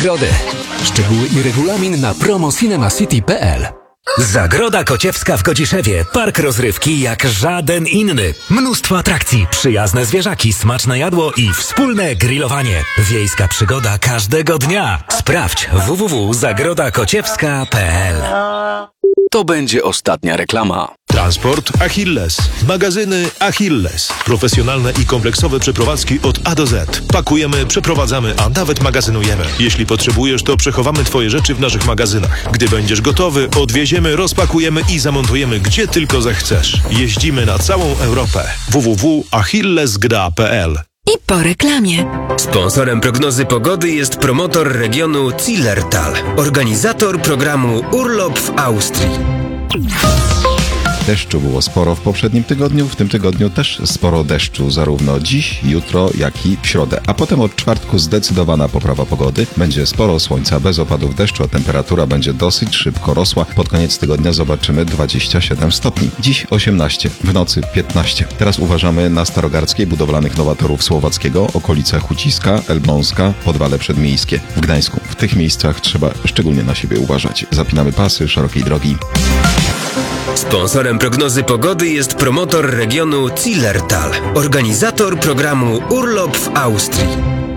nagrody. Szczegóły i regulamin na promocinemacity.pl. Zagroda Kociewska w Godziszewie. Park rozrywki jak żaden inny. Mnóstwo atrakcji, przyjazne zwierzaki, smaczne jadło i wspólne grillowanie. Wiejska przygoda każdego dnia. Sprawdź www.zagrodakociewska.pl. To będzie ostatnia reklama. Transport Achilles. Magazyny Achilles. Profesjonalne i kompleksowe przeprowadzki od A do Z. Pakujemy, przeprowadzamy, a nawet magazynujemy. Jeśli potrzebujesz, to przechowamy Twoje rzeczy w naszych magazynach. Gdy będziesz gotowy, odwieziemy, rozpakujemy i zamontujemy gdzie tylko zechcesz. Jeździmy na całą Europę. www.achillesgra.pl. I po reklamie. Sponsorem prognozy pogody jest promotor regionu Zillertal, organizator programu Urlop w Austrii. Deszczu było sporo w poprzednim tygodniu, w tym tygodniu też sporo deszczu, zarówno dziś, jutro, jak i w środę. A potem od czwartku zdecydowana poprawa pogody. Będzie sporo słońca, bez opadów deszczu, a temperatura będzie dosyć szybko rosła. Pod koniec tygodnia zobaczymy 27 stopni. Dziś 18, w nocy 15. Teraz uważamy na Starogardzkiej, budowlanych nowatorów Słowackiego, okolice Huciska, Elbląska, Podwale Przedmiejskie w Gdańsku. W tych miejscach trzeba szczególnie na siebie uważać. Zapinamy pasy szerokiej drogi. Sponsorem prognozy pogody jest promotor regionu Zillertal, organizator programu Urlop w Austrii.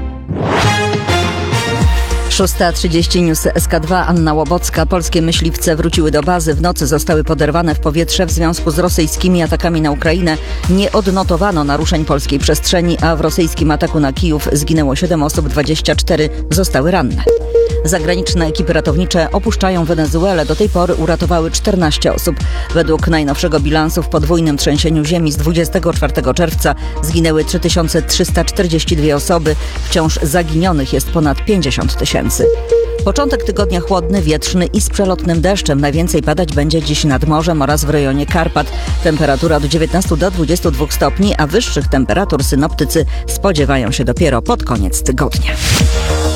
6:30 News SK2, Anna Łobocka. Polskie myśliwce wróciły do bazy. W nocy zostały poderwane w powietrze w związku z rosyjskimi atakami na Ukrainę. Nie odnotowano naruszeń polskiej przestrzeni, a w rosyjskim ataku na Kijów zginęło 7 osób, 24 zostały ranne. Zagraniczne ekipy ratownicze opuszczają Wenezuelę. Do tej pory uratowały 14 osób. Według najnowszego bilansu w podwójnym trzęsieniu ziemi z 24 czerwca zginęły 3342 osoby. Wciąż zaginionych jest ponad 50 000. Początek tygodnia chłodny, wietrzny i z przelotnym deszczem. Najwięcej padać będzie dziś nad morzem oraz w rejonie Karpat. Temperatura od 19 do 22 stopni, a wyższych temperatur synoptycy spodziewają się dopiero pod koniec tygodnia.